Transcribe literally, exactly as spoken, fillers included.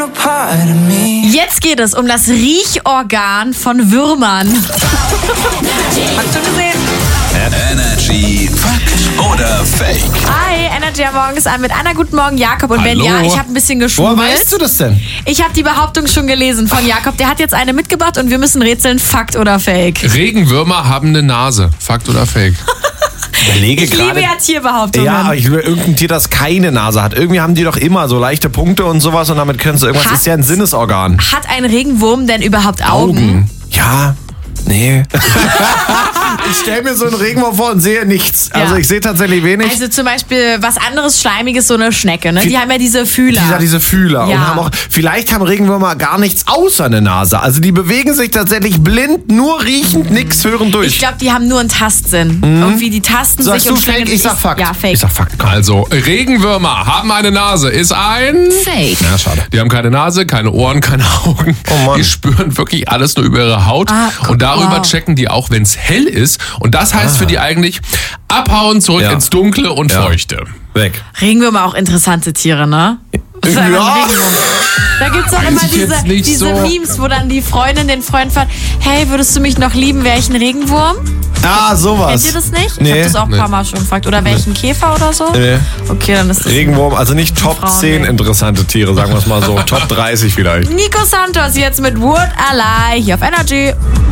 Jetzt geht es um das Riechorgan von Würmern. Hast du gesehen? Energy Fakt oder Fake? Hi, Energy am Morgen ist an mit Anna. Guten Morgen, Jakob. Und wenn Hallo. ja, ich habe ein bisschen Woher geschwurbelt. weißt du das denn? Ich habe die Behauptung schon gelesen von Jakob. Der hat jetzt eine mitgebracht und wir müssen rätseln, Fakt oder Fake. Regenwürmer haben eine Nase. Fakt oder Fake? Überlege Ich liebe ja Tierbehauptungen. Ja, aber ich will irgendein Tier, das keine Nase hat. Irgendwie haben die doch immer so leichte Punkte und sowas und damit können sie irgendwas. Hat- ist ja ein Sinnesorgan. Hat ein Regenwurm denn überhaupt Augen? Ja. Nee. Ich stelle mir so einen Regenwurm vor und sehe nichts. Also Ja. ich sehe tatsächlich wenig. Also zum Beispiel was anderes Schleimiges, so eine Schnecke. Ne? Die Vi- haben ja diese Fühler. Dieser, diese Fühler. Ja. Und haben auch, vielleicht haben Regenwürmer gar nichts außer eine Nase. Also die bewegen sich tatsächlich blind, nur riechend, nichts hören durch. Ich glaube, die haben nur einen Tastsinn. Irgendwie die tasten Sagst sich du und Fake? schlängeln Ich sag sich- Fakt. Ja, Fake. Ich sag Fakt. Komm. Also, Regenwürmer haben eine Nase. Ist ein... Fake. Ja, schade. Die haben keine Nase, keine Ohren, keine Augen. Oh Mann. Die spüren wirklich alles nur über ihre Haut. Ah, guck, und darüber wow. checken die auch, wenn es hell ist. Und das heißt für die eigentlich abhauen, zurück Ja. ins Dunkle und Ja. Feuchte. Weg. Regenwürmer auch interessante Tiere, ne? Was ist eigentlich ein Ja. Regenwurm? Da gibt es auch Weiß immer ich diese, jetzt nicht diese so. Memes, wo dann die Freundin den Freund fragt, hey, würdest du mich noch lieben, wäre ich ein Regenwurm? Ah, sowas. Kennt ihr das nicht? Ich Nee. habe das auch ein paar Mal schon gefragt. Oder welchen Käfer oder so? Nee. Okay, dann ist das Regenwurm, also nicht Top Frauen, zehn nee. interessante Tiere, sagen wir es mal so. Top dreißig vielleicht. Nico Santos jetzt mit Would I Lie hier auf Energy.